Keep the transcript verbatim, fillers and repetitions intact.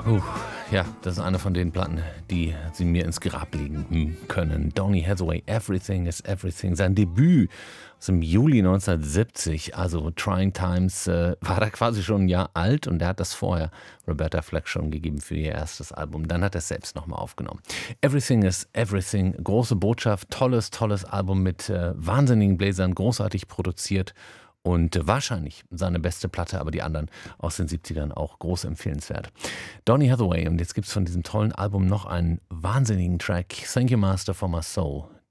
Puh, ja, das ist eine von den Platten, die sie mir ins Grab legen können. Donny Hathaway, Everything is Everything. Sein Debüt aus dem Juli neunzehnhundertsiebzig, also Trying Times, äh, war er quasi schon ein Jahr alt und er hat das vorher Roberta Flack schon gegeben für ihr erstes Album. Dann hat er es selbst nochmal aufgenommen. Everything is Everything, große Botschaft, tolles, tolles Album mit äh, wahnsinnigen Bläsern, großartig produziert. Und wahrscheinlich seine beste Platte, aber die anderen aus den siebzigern auch groß empfehlenswert. Donny Hathaway, und jetzt gibt es von diesem tollen Album noch einen wahnsinnigen Track, Thank You Master for My Soul.